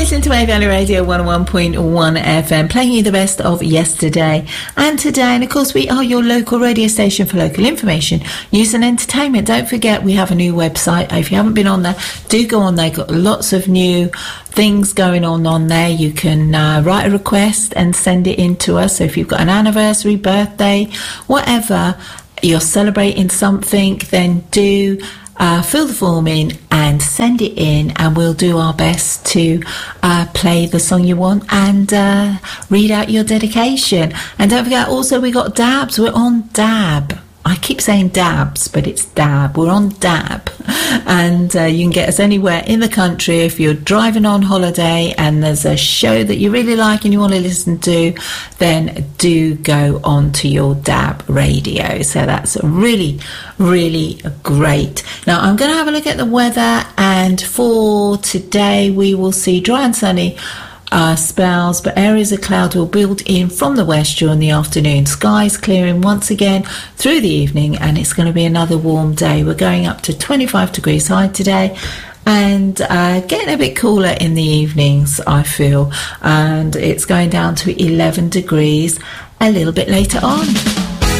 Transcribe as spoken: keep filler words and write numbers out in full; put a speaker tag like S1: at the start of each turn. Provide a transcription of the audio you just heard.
S1: listening to Wave Valley Radio one oh one point one F M, playing you the best of yesterday and today. And of course, we are your local radio station for local information, news and entertainment. Don't forget, we have a new website. If you haven't been on there, do go on there. Got lots of new things going on on there. You can uh, write a request and send it in to us. So if you've got an anniversary, birthday, whatever, you're celebrating something, then do Uh, fill the form in and send it in, and we'll do our best to uh, play the song you want and uh, read out your dedication. And don't forget, also, we got Dabs. We're on Dab. I keep saying Dabs, but it's Dab. We're on Dab. And uh, you can get us anywhere in the country. If you're driving on holiday and there's a show that you really like and you want to listen to, then do go on to your Dab radio. So that's really, really great. Now, I'm going to have a look at the weather. And for today, we will see dry and sunny Uh, spells, but areas of cloud will build in from the west during the afternoon. Skies clearing once again through the evening, and it's going to be another warm day. We're going up to twenty-five degrees high today, and uh, getting a bit cooler in the evenings, I feel, and it's going down to eleven degrees a little bit later on.